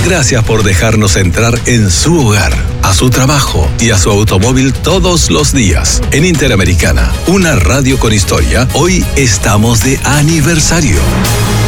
Gracias por dejarnos entrar en su hogar, a su trabajo y a su automóvil todos los días. En Interamericana, una radio con historia, hoy estamos de aniversario.